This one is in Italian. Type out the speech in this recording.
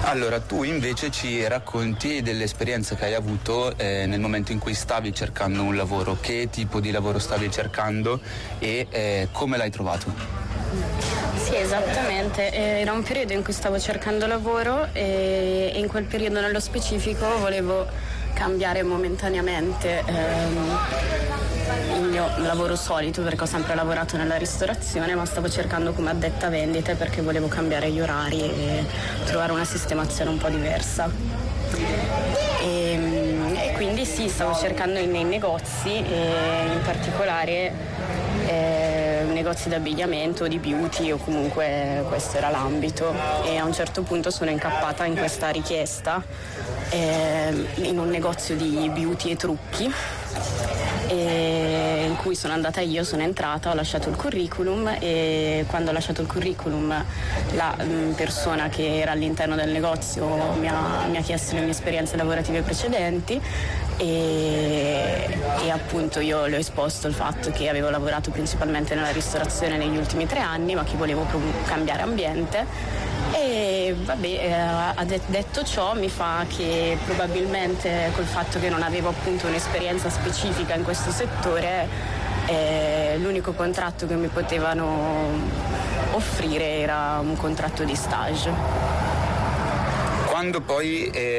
Allora, tu invece ci racconti dell'esperienza che hai avuto nel momento in cui stavi cercando un lavoro. Che tipo di lavoro stavi cercando e come l'hai trovato? Sì, esattamente. Era un periodo in cui stavo cercando lavoro e in quel periodo nello specifico volevo cambiare momentaneamente il mio lavoro solito, perché ho sempre lavorato nella ristorazione, ma stavo cercando come addetta vendite perché volevo cambiare gli orari e trovare una sistemazione un po' diversa. E quindi sì, stavo cercando nei negozi, in particolare negozi d'abbigliamento, di beauty, o comunque questo era l'ambito, e a un certo punto sono incappata in questa richiesta in un negozio di beauty e trucchi, in cui sono andata io, sono entrata, ho lasciato il curriculum, e quando ho lasciato il curriculum la persona che era all'interno del negozio mi ha chiesto le mie esperienze lavorative precedenti e appunto io le ho esposto il fatto che avevo lavorato principalmente nella ristorazione negli ultimi 3 anni, ma che volevo cambiare ambiente. E vabbè, detto ciò, mi fa che probabilmente col fatto che non avevo appunto un'esperienza specifica in questo settore, l'unico contratto che mi potevano offrire era un contratto di stage. Quando poi